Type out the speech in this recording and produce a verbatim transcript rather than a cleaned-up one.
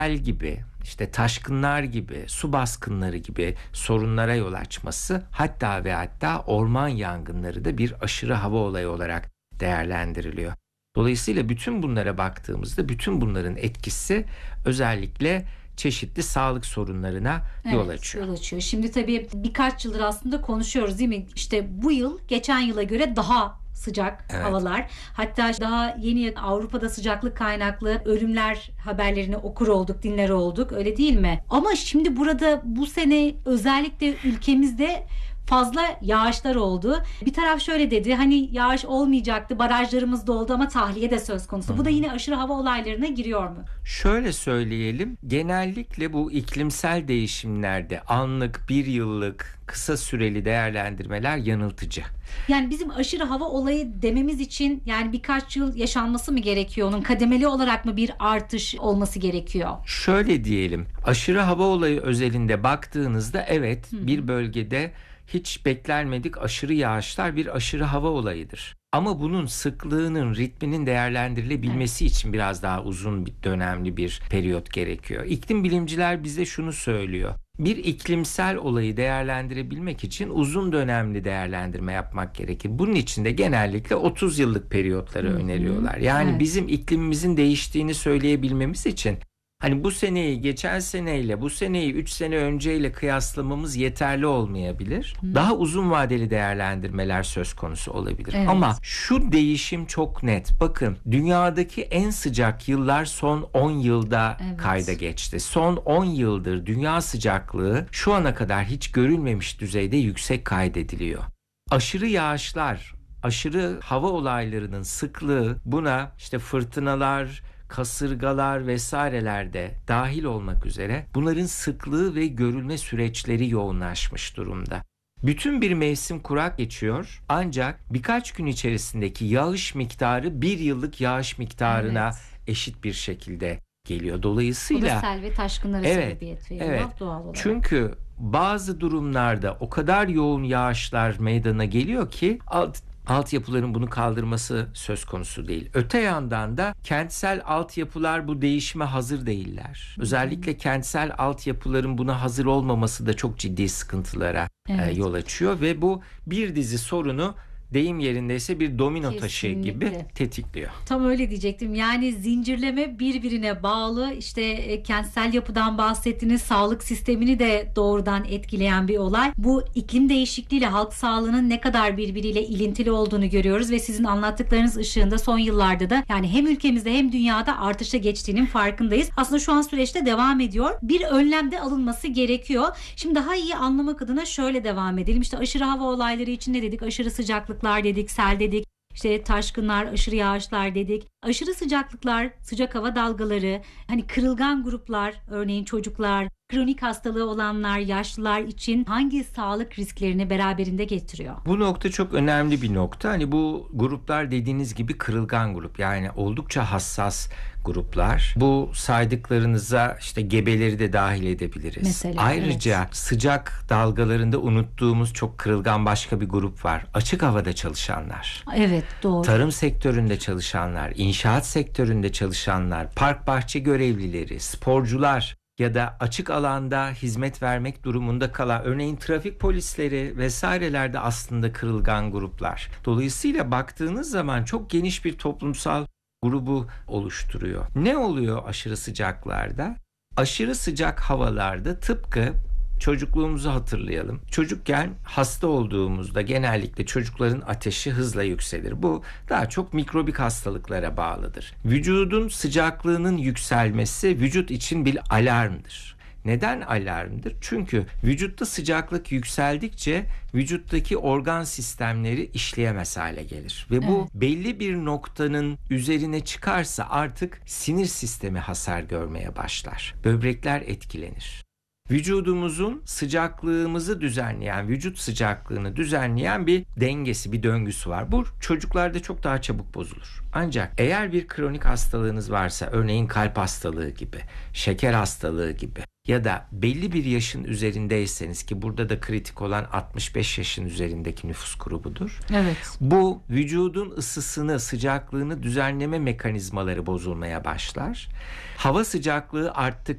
sel gibi, işte taşkınlar gibi, su baskınları gibi sorunlara yol açması, hatta ve hatta orman yangınları da bir aşırı hava olayı olarak değerlendiriliyor. Dolayısıyla bütün bunlara baktığımızda bütün bunların etkisi özellikle çeşitli sağlık sorunlarına evet, yol açıyor. Yol açıyor. Şimdi tabii birkaç yıldır aslında konuşuyoruz değil mi? İşte bu yıl geçen yıla göre daha sıcak evet. havalar. Hatta daha yeni Avrupa'da sıcaklık kaynaklı ölümler haberlerini okur olduk, dinler olduk. Öyle değil mi? Ama şimdi burada bu sene özellikle ülkemizde fazla yağışlar oldu. Bir taraf şöyle dedi, hani yağış olmayacaktı, barajlarımız doldu ama tahliye de söz konusu. Hı-hı. Bu da yine aşırı hava olaylarına giriyor mu? Şöyle söyleyelim, genellikle bu iklimsel değişimlerde anlık, bir yıllık, kısa süreli değerlendirmeler yanıltıcı. Yani bizim aşırı hava olayı dememiz için yani birkaç yıl yaşanması mı gerekiyor? Onun kademeli olarak mı bir artış olması gerekiyor? Şöyle diyelim, aşırı hava olayı özelinde baktığınızda evet, Hı-hı. bir bölgede hiç beklenmedik aşırı yağışlar bir aşırı hava olayıdır. Ama bunun sıklığının, ritminin değerlendirilebilmesi evet. için biraz daha uzun bir dönemli bir periyot gerekiyor. İklim bilimciler bize şunu söylüyor. Bir iklimsel olayı değerlendirebilmek için uzun dönemli değerlendirme yapmak gerekir. Bunun için de genellikle otuz yıllık periyotları Hı-hı. öneriyorlar. Yani evet. bizim iklimimizin değiştiğini söyleyebilmemiz için hani bu seneyi geçen seneyle, bu seneyi üç sene önceyle kıyaslamamız yeterli olmayabilir. Hı. Daha uzun vadeli değerlendirmeler söz konusu olabilir. Evet. Ama şu değişim çok net. Bakın, dünyadaki en sıcak yıllar son on yılda evet. kayda geçti. Son on yıldır dünya sıcaklığı şu ana kadar hiç görülmemiş düzeyde yüksek kaydediliyor. Aşırı yağışlar, aşırı hava olaylarının sıklığı, buna işte fırtınalar, kasırgalar vesairelerde dahil olmak üzere bunların sıklığı ve görülme süreçleri yoğunlaşmış durumda. Bütün bir mevsim kurak geçiyor ancak birkaç gün içerisindeki yağış miktarı bir yıllık yağış miktarına evet. eşit bir şekilde geliyor. Dolayısıyla bu da sel ve taşkınlara evet, sebebiyet veriyor evet. doğal olarak. Çünkü bazı durumlarda o kadar yoğun yağışlar meydana geliyor ki alt altyapıların bunu kaldırması söz konusu değil. Öte yandan da kentsel altyapılar bu değişime hazır değiller. Hı-hı. Özellikle kentsel altyapıların buna hazır olmaması da çok ciddi sıkıntılara evet. e, yol açıyor ve bu bir dizi sorunu deyim yerindeyse bir domino Kesinlikle. taşı gibi tetikliyor. Tam öyle diyecektim. Yani zincirleme birbirine bağlı. İşte e, kentsel yapıdan bahsettiniz. Sağlık sistemini de doğrudan etkileyen bir olay. Bu iklim değişikliğiyle halk sağlığının ne kadar birbiriyle ilintili olduğunu görüyoruz ve sizin anlattıklarınız ışığında son yıllarda da yani hem ülkemizde hem dünyada artışa geçtiğinin farkındayız. Aslında şu an süreçte devam ediyor. Bir önlem de alınması gerekiyor. Şimdi daha iyi anlamak adına şöyle devam edelim. İşte aşırı hava olayları için ne dedik? Aşırı sıcaklık dedik, sel dedik, işte taşkınlar, aşırı yağışlar dedik. Aşırı sıcaklıklar, sıcak hava dalgaları, hani kırılgan gruplar, örneğin çocuklar, kronik hastalığı olanlar, yaşlılar için hangi sağlık risklerini beraberinde getiriyor? Bu nokta çok önemli bir nokta. Hani bu gruplar dediğiniz gibi kırılgan grup. Yani oldukça hassas gruplar. Bu saydıklarınıza işte gebeleri de dahil edebiliriz. Mesela, Ayrıca evet. sıcak dalgalarında unuttuğumuz çok kırılgan başka bir grup var. Açık havada çalışanlar. Evet, doğru. Tarım sektöründe çalışanlar, inşaat sektöründe çalışanlar, park bahçe görevlileri, sporcular ya da açık alanda hizmet vermek durumunda kalan, örneğin trafik polisleri vesairelerde aslında kırılgan gruplar. Dolayısıyla baktığınız zaman çok geniş bir toplumsal grubu oluşturuyor. Ne oluyor aşırı sıcaklarda? Aşırı sıcak havalarda tıpkı çocukluğumuzu hatırlayalım. Çocukken hasta olduğumuzda genellikle çocukların ateşi hızla yükselir. Bu daha çok mikrobik hastalıklara bağlıdır. Vücudun sıcaklığının yükselmesi vücut için bir alarmdır. Neden alarmdır? Çünkü vücutta sıcaklık yükseldikçe vücuttaki organ sistemleri işleyemez hale gelir. Ve bu evet. belli bir noktanın üzerine çıkarsa artık sinir sistemi hasar görmeye başlar. Böbrekler etkilenir. Vücudumuzun sıcaklığımızı düzenleyen, vücut sıcaklığını düzenleyen bir dengesi, bir döngüsü var. Bu çocuklarda çok daha çabuk bozulur. Ancak eğer bir kronik hastalığınız varsa, örneğin kalp hastalığı gibi, şeker hastalığı gibi ya da belli bir yaşın üzerindeyseniz, ki burada da kritik olan altmış beş yaşın üzerindeki nüfus grubudur. Evet. Bu vücudun ısısını, sıcaklığını düzenleme mekanizmaları bozulmaya başlar. Hava sıcaklığı arttıkça